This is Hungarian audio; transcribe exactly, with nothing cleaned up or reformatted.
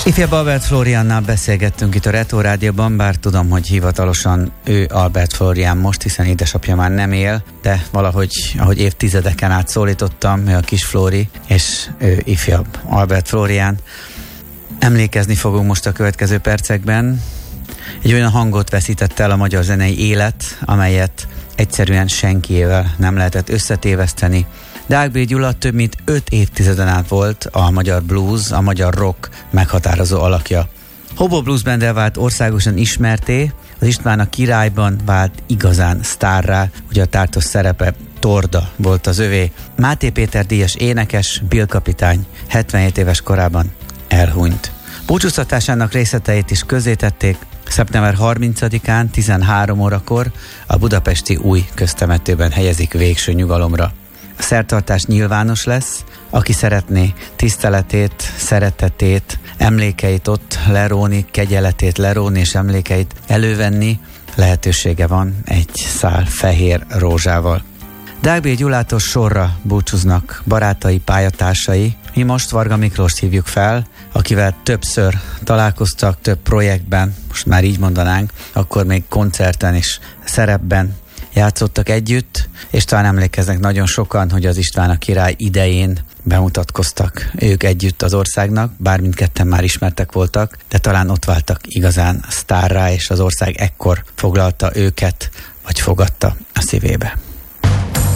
Ifjabb Albert Flóriánnal beszélgettünk itt a Retro Rádióban, bár tudom, hogy hivatalosan ő Albert Flórián most, hiszen édesapja már nem él, de valahogy, ahogy évtizedeken át szólítottam, ő a kis Flóri, és ő ifjabb Albert Flórián. Emlékezni fogunk most a következő percekben. Egy olyan hangot veszített el a magyar zenei élet, amelyet egyszerűen senkiével nem lehetett összetéveszteni. Deák B. Gyula több mint öt évtizeden át volt a magyar blues, a magyar rock meghatározó alakja. Hobo Blues Banddel vált országosan ismerté, az István a királyban vált igazán sztárrá, ugye a tártos szerepe Torda volt az övé. Máté Péter díjas énekes, Bill kapitány hetvenhét éves korában elhunyt. Búcsúztatásának részleteit is közzétették, szeptember harmincadikán tizenhárom órakor a budapesti új köztemetőben helyezik végső nyugalomra. A szertartás nyilvános lesz, aki szeretné tiszteletét, szeretetét, emlékeit ott leróni, kegyeletét leróni és emlékeit elővenni, lehetősége van egy szál fehér rózsával. Deák B. Gyulától sorra búcsúznak barátai, pályatársai. Mi most Varga Miklóst hívjuk fel, akivel többször találkoztak, több projektben, most már így mondanánk, akkor még koncerten és szerepben játszottak együtt, és talán emlékeznek nagyon sokan, hogy az István a király idején bemutatkoztak ők együtt az országnak, bár mindketten már ismertek voltak, de talán ott váltak igazán sztárrá, és az ország ekkor foglalta őket, vagy fogadta a szívébe.